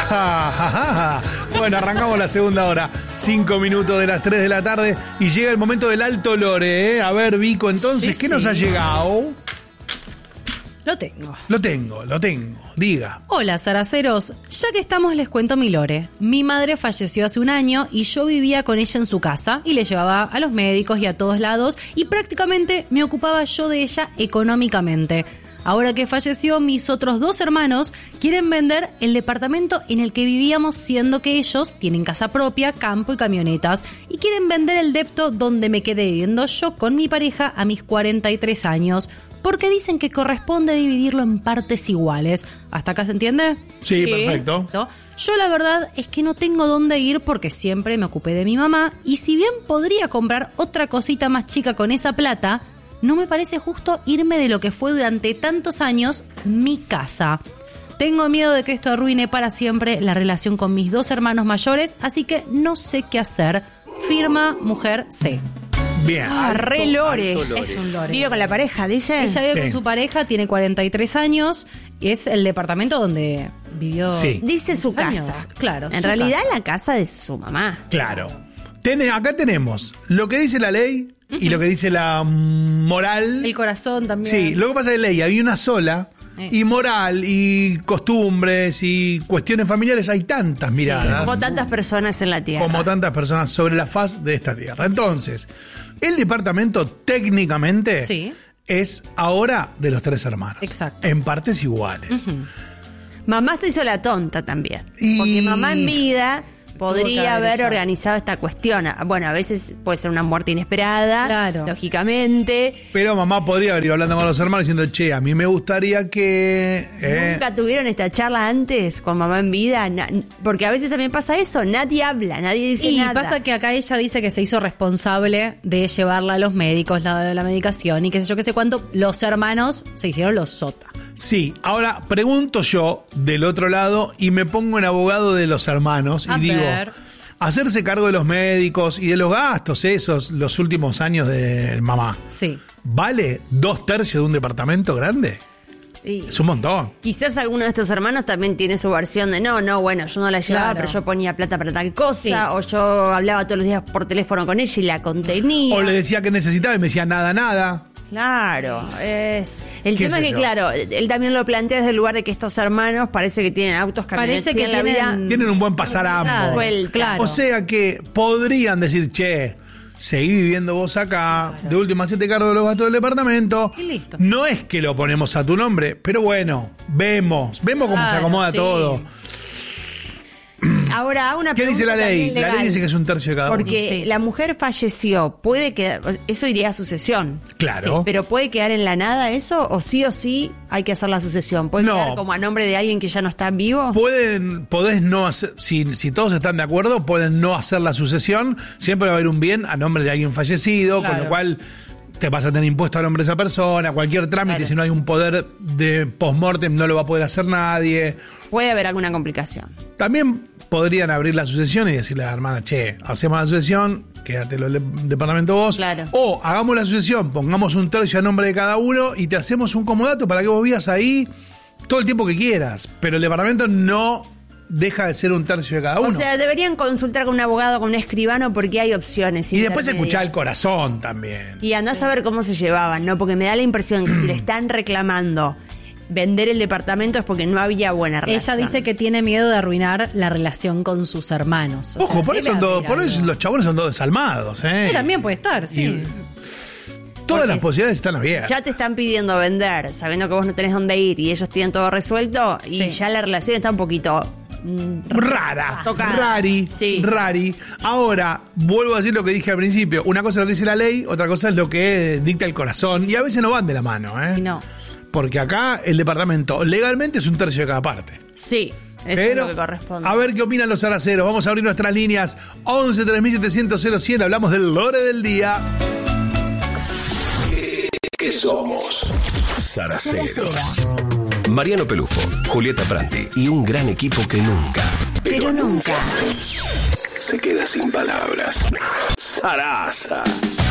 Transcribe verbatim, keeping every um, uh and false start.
Bueno, arrancamos la segunda hora. Cinco minutos de las tres de la tarde y llega el momento del alto lore, ¿eh? A ver, Vico, entonces, sí, ¿qué sí. nos ha llegado? Lo tengo. Lo tengo, lo tengo. Diga. Hola, zaraceros. Ya que estamos, les cuento mi lore. Mi madre falleció hace un año y yo vivía con ella en su casa y le llevaba a los médicos y a todos lados y prácticamente me ocupaba yo de ella económicamente. Ahora que falleció, mis otros dos hermanos quieren vender el departamento en el que vivíamos, siendo que ellos tienen casa propia, campo y camionetas, y quieren vender el depto donde me quedé viviendo yo con mi pareja a mis cuarenta y tres años, porque dicen que corresponde dividirlo en partes iguales. ¿Hasta acá se entiende? Sí, perfecto. Yo la verdad es que no tengo dónde ir porque siempre me ocupé de mi mamá, y si bien podría comprar otra cosita más chica con esa plata, no me parece justo irme de lo que fue durante tantos años mi casa. Tengo miedo de que esto arruine para siempre la relación con mis dos hermanos mayores, así que no sé qué hacer. Firma Mujer C. Bien. Ah, re lore. lore. Es un lore. Vive con la pareja, dice. Ella vive Sí. con su pareja, tiene cuarenta y tres años, y es el departamento donde vivió. Sí. Dice su años. casa. Claro. En su realidad casa. la casa de su mamá. Claro. Tene- acá tenemos lo que dice la ley y lo que dice la moral. El corazón también. Sí, lo que pasa es que ley había una sola. Eh. Y moral, y costumbres, y cuestiones familiares, hay tantas miradas. Como tantas personas en la tierra. como tantas personas sobre la faz de esta tierra. Entonces, el departamento técnicamente Sí. es ahora de los tres hermanos. Exacto. En partes iguales. Mamá se hizo la tonta también. Y- Porque mamá en vida Tuvo que podría haber haber hecho. organizado esta cuestión. Bueno, a veces puede ser una muerte inesperada, Claro. lógicamente. Pero mamá podría haber ido hablando con los hermanos diciendo, che, a mí me gustaría que... eh, ¿Nunca tuvieron esta charla antes con mamá en vida? Na- porque a veces también pasa eso, nadie habla, nadie dice Y nada. pasa que acá ella dice que se hizo responsable de llevarla a los médicos, la, la medicación y qué sé yo, qué sé cuánto. Los hermanos se hicieron los sota. Sí, ahora pregunto yo del otro lado y me pongo en abogado de los hermanos y A digo, ver. hacerse cargo de los médicos y de los gastos esos los últimos años de mamá, Sí. ¿vale dos tercios de un departamento grande? Y Es un montón. quizás alguno de estos hermanos también tiene su versión de no, no, bueno, yo no la llevaba, Claro. pero yo ponía plata para tal cosa, Sí. o yo hablaba todos los días por teléfono con ella y la contenía. O le decía que necesitaba y me decía nada, nada. Claro, es el ¿Qué tema sé es que, yo? claro, él también lo plantea desde el lugar de que estos hermanos parece que tienen autos, camionetas, Parece que tienen la tienen- vida. Tienen un buen pasar a Claro, ambos. Vuelta. claro. O sea que podrían decir, che, seguí viviendo vos acá, de última hacete cargo de los gastos del departamento. Y listo. No es que lo ponemos a tu nombre, pero bueno, vemos, vemos cómo se Claro, acomoda sí. todo. Ahora, una ¿Qué dice la pregunta ley? también La ley legal, dice que es un tercio de cada uno. porque Sí. la mujer falleció, puede quedar, eso iría a sucesión. Claro. Sí, pero puede quedar en la nada eso, o sí o sí hay que hacer la sucesión. Puede No. quedar como a nombre de alguien que ya no está vivo. Pueden, podés no hacer, si, si todos están de acuerdo, pueden no hacer la sucesión. Siempre va a haber un bien a nombre de alguien fallecido, con Claro. lo cual te vas a tener impuesto a nombre de esa persona. Cualquier trámite, Claro. si no hay un poder de post-mortem, no lo va a poder hacer nadie. Puede haber alguna complicación. También podrían abrir la sucesión y decirle a la hermana, che, hacemos la sucesión, quédatelo el de- departamento vos. Claro. O hagamos la sucesión, pongamos un tercio a nombre de cada uno y te hacemos un comodato para que vos vivas ahí todo el tiempo que quieras. Pero el departamento no deja de ser un tercio de cada uno. O sea, deberían consultar con un abogado, con un escribano, porque hay opciones. y después intermedias. escuchar el corazón también. Y andás a ver cómo se llevaban, ¿no? Porque me da la impresión que si le están reclamando vender el departamento es porque no había buena relación. Ella dice que tiene miedo de arruinar la relación con sus hermanos. O Ojo, sea, por debe eso, son todos- haber por eso algo. los chabones son todos desalmados, ¿eh? Sí, también puede estar, sí. Y todas las posibilidades están abiertas. Ya te están pidiendo vender, sabiendo que vos no tenés dónde ir y ellos tienen todo resuelto, y Sí. ya la relación está un poquito mm, Rara, Tocada. rari, Sí. rari. Ahora, vuelvo a decir lo que dije al principio. Una cosa es lo que dice la ley, otra cosa es lo que dicta el corazón. Y a veces no van de la mano, ¿eh? Y no. Porque acá el departamento legalmente es un tercio de cada parte. Sí, eso Pero, es lo que corresponde. a ver qué opinan los zaraceros. Vamos a abrir nuestras líneas. once tres mil setecientos cero cien. Hablamos del lore del día. ¿Qué somos? Zaraceros. Mariano Pelufo, Julieta Pranti y un gran equipo que nunca, Pero nunca se queda sin palabras. Zaraza.